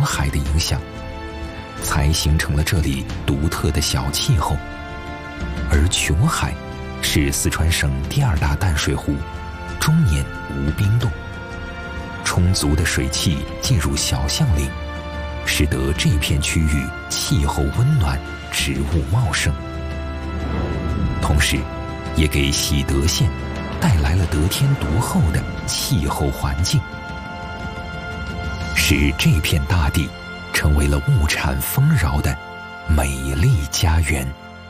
海的影响，才形成了这里独特的小气候。而琼海是四川省第2大淡水湖，终年无冰冻，充足的水汽进入小橡林，使得这片区域气候温暖，植物茂盛，同时也给喜德县带来了得天独厚的气候环境，使这片大地成为了物产丰饶的美丽家园。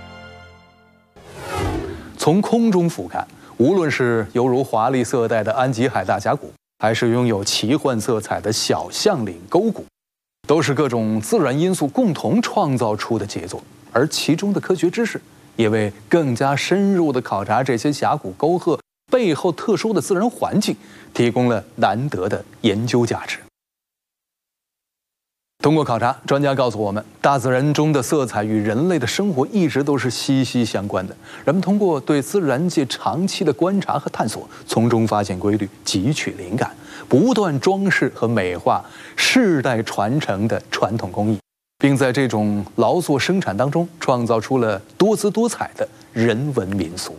从空中俯瞰，无论是犹如华丽色带的安吉海大峡谷，还是拥有奇幻色彩的小橡岭沟谷，都是各种自然因素共同创造出的杰作。而其中的科学知识，也为更加深入地考察这些峡谷沟壑背后特殊的自然环境，提供了难得的研究价值。通过考察，专家告诉我们，大自然中的色彩与人类的生活一直都是息息相关的。人们通过对自然界长期的观察和探索，从中发现规律，汲取灵感，不断装饰和美化世代传承的传统工艺，并在这种劳作生产当中创造出了多姿多彩的人文民俗。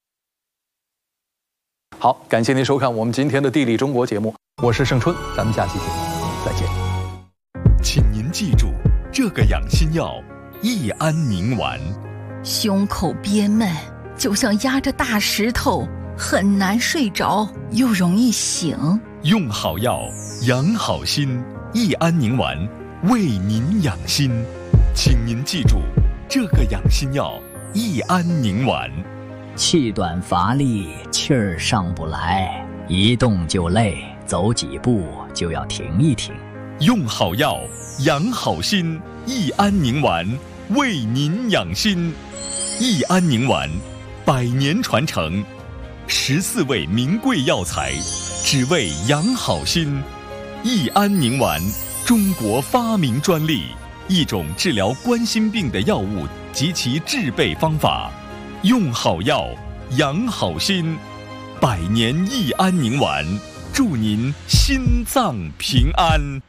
好，感谢您收看我们今天的《地理中国》节目，我是盛春，咱们下期节目再见。 请您记住，这个养心药益安宁丸。 胸口憋闷，就像压着大石头，很难睡着，又容易醒。 用好药，养好心，益安宁丸为您养心。请您记住，这个养心药益安宁丸。 气短乏力，气儿上不来，一动就累，走几步就要停一停。 用好药，养好心，益安宁丸为您养心。益安宁丸100年传承，14味名贵药材，只为养好心。益安宁丸，中国发明专利，一种治疗冠心病的药物及其制备方法。用好药，养好心，100年益安宁丸，祝您心脏平安。